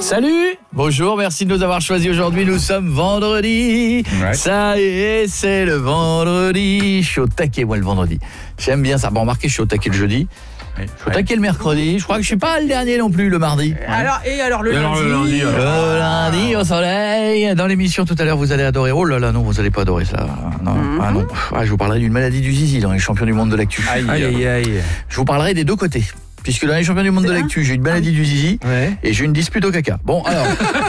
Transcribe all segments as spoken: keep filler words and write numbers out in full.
Salut, bonjour, merci de nous avoir choisis aujourd'hui. Nous sommes vendredi. Ouais. Ça y est, c'est le vendredi. Je suis au taquet, moi, le vendredi. J'aime bien ça. Bon, remarquez, je suis au taquet le jeudi. Je suis au taquet le mercredi. Je crois que je suis pas le dernier non plus, le mardi. Alors, et alors le et lundi, alors, le lundi, alors. Le lundi au soleil. Dans l'émission tout à l'heure, vous allez adorer. Oh là là, non, vous allez pas adorer ça. Non, mm-hmm. ah non. Ah, je vous parlerai d'une maladie du zizi dans les champions du monde de l'actu. Aïe, aïe, aïe. Je vous parlerai des deux côtés. Puisque dans les champions du monde de l'actu, j'ai une maladie du zizi ouais. et j'ai une dispute au caca. Bon, alors.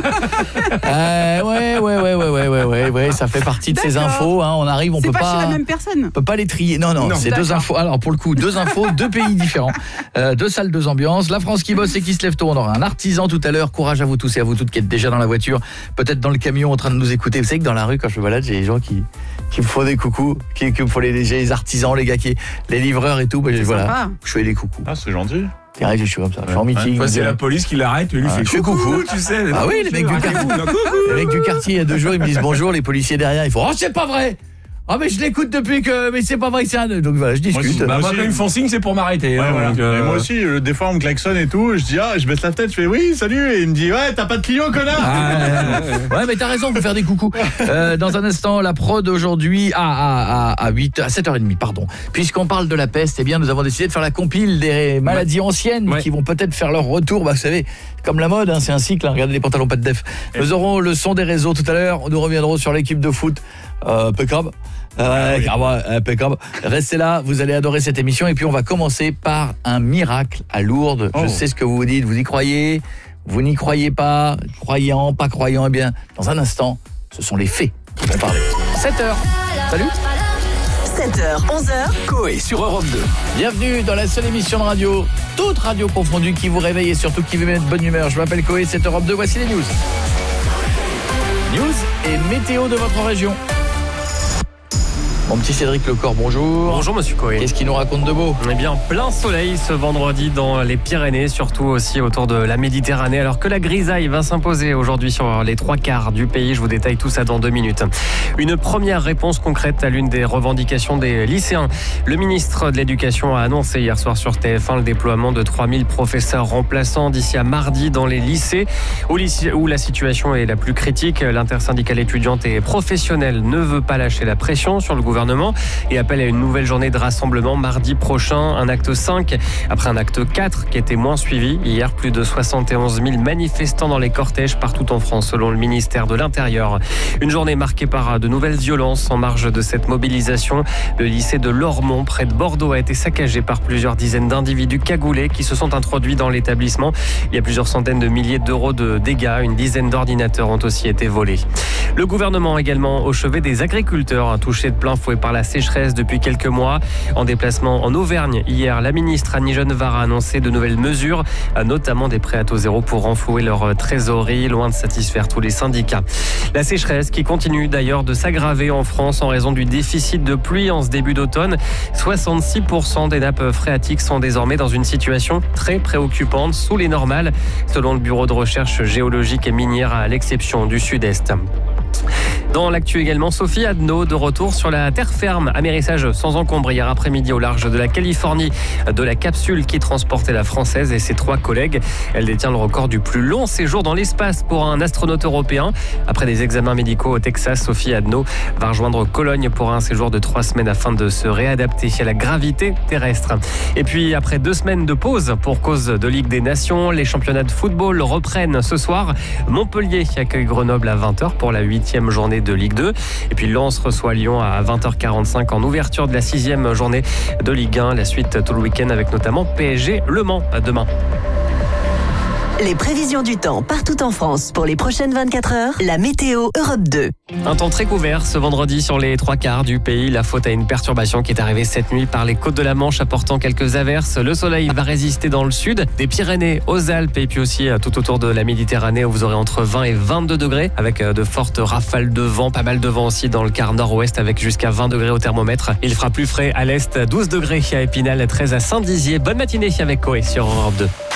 euh, ouais, ouais, ouais, ouais, ouais, ouais, ouais, ouais, ça fait partie de D'accord. ces infos. Hein, on arrive, on c'est peut pas. pas. C'est pas chez la même personne. On peut pas les trier. Non, non, non c'est D'accord. deux infos. Alors pour le coup, deux infos, deux pays différents, euh, deux salles, deux ambiances. La France qui bosse et qui se lève tôt. On aura un artisan tout à l'heure. Courage à vous tous et à vous toutes qui êtes déjà dans la voiture, peut-être dans le camion en train de nous écouter. Vous savez que dans la rue, quand je me balade, j'ai des gens qui qui me font des coucous, qui, qui me font les, les artisans, les gars qui, les livreurs et tout. Bah, voilà, sympa. Je fais des coucous. Ah, c'est gentil. Je suis comme ça, je suis en meeting. Ouais, c'est la police qui l'arrête, lui ah, fait coucou, coucou, tu sais. Ah oui, les mecs du quartier. Les mecs du quartier, il y a deux jours, ils me disent bonjour, les policiers derrière, ils font oh c'est pas vrai. Ah mais je l'écoute depuis que mais c'est pas vrai que c'est un donc voilà je discute. Moi, bah, moi quand ils me font signe c'est pour m'arrêter. Ouais, hein, voilà. donc, euh... moi aussi des fois on me klaxonne et tout, je dis ah je baisse la tête, je fais oui salut et il me dit ouais t'as pas de client connard. Ah, ouais, ouais. ouais mais t'as raison, faut faire des coucous. Euh, dans un instant la prod aujourd'hui à à à huit à sept heures trente pardon. Puisqu'on parle de la peste, eh bien nous avons décidé de faire la compile des maladies ouais. anciennes ouais. qui vont peut-être faire leur retour. Bah vous savez comme la mode hein, c'est un cycle, hein. Regardez les pantalons pas de def. Nous aurons le son des réseaux tout à l'heure, nous reviendrons sur l'équipe de foot euh Pécrab. Euh, ah ouais, impeccable. Restez là, vous allez adorer cette émission et puis on va commencer par un miracle à Lourdes. Oh. Je sais ce que vous vous dites, vous y croyez, vous n'y croyez pas, croyant, pas croyant, eh bien, dans un instant, ce sont les faits qui vont parler. sept heures. Salut. sept heures, onze heures. Coé sur Europe deux. Bienvenue dans la seule émission de radio, toute radio confondue, qui vous réveille et surtout qui vous met de bonne humeur. Je m'appelle Coé, c'est Europe deux, voici les news. News et météo de votre région. Mon petit Cédric Lecor, bonjour. Bonjour Monsieur Coé. Qu'est-ce qu'il nous raconte de beau ? Eh bien, plein soleil ce vendredi dans les Pyrénées, surtout aussi autour de la Méditerranée, alors que la grisaille va s'imposer aujourd'hui sur les trois quarts du pays. Je vous détaille tout ça dans deux minutes. Une première réponse concrète à l'une des revendications des lycéens. Le ministre de l'Éducation a annoncé hier soir sur T F un le déploiement de trois mille professeurs remplaçants d'ici à mardi dans les lycées, où la situation est la plus critique. L'intersyndicale étudiante et professionnelle ne veut pas lâcher la pression sur le gouvernement et appelle à une nouvelle journée de rassemblement mardi prochain, un acte cinq après un acte quatre qui était moins suivi. Hier, plus de soixante et onze mille manifestants dans les cortèges partout en France selon le ministère de l'Intérieur. Une journée marquée par de nouvelles violences en marge de cette mobilisation. Le lycée de Lormont près de Bordeaux a été saccagé par plusieurs dizaines d'individus cagoulés qui se sont introduits dans l'établissement. Il y a plusieurs centaines de milliers d'euros de dégâts. Une dizaine d'ordinateurs ont aussi été volés. Le gouvernement également au chevet des agriculteurs touchés de plein fouet par la sécheresse depuis quelques mois. En déplacement en Auvergne, hier, la ministre Annie Genevard a annoncé de nouvelles mesures, notamment des prêts à taux zéro pour renflouer leur trésorerie, loin de satisfaire tous les syndicats. La sécheresse qui continue d'ailleurs de s'aggraver en France en raison du déficit de pluie en ce début d'automne. soixante-six pour cent des nappes phréatiques sont désormais dans une situation très préoccupante, sous les normales, selon le Bureau de recherche géologique et minière à l'exception du Sud-Est. Dans l'actu également, Sophie Adno de retour sur la terre ferme à Mérissage sans encombre hier après-midi au large de la Californie de la capsule qui transportait la Française et ses trois collègues. Elle détient le record du plus long séjour dans l'espace pour un astronaute européen. Après des examens médicaux au Texas, Sophie Adno va rejoindre Cologne pour un séjour de trois semaines afin de se réadapter à la gravité terrestre. Et puis après deux semaines de pause pour cause de Ligue des Nations, les championnats de football reprennent ce soir. Montpellier accueille Grenoble à vingt heures pour la huitième journée de Ligue deux. Et puis Lens reçoit Lyon à vingt heures quarante-cinq en ouverture de la sixième journée de Ligue un. La suite tout le week-end avec notamment P S G Le Mans à demain. Les prévisions du temps partout en France pour les prochaines vingt-quatre heures. La météo Europe deux. Un temps très couvert ce vendredi sur les trois quarts du pays. La faute à une perturbation qui est arrivée cette nuit par les côtes de la Manche apportant quelques averses. Le soleil va résister dans le sud, des Pyrénées aux Alpes et puis aussi tout autour de la Méditerranée où vous aurez entre vingt et vingt-deux degrés avec de fortes rafales de vent. Pas mal de vent aussi dans le quart nord-ouest avec jusqu'à vingt degrés au thermomètre. Il fera plus frais à l'est, douze degrés à Épinal, treize à Saint-Dizier. Bonne matinée avec Coé sur Europe deux.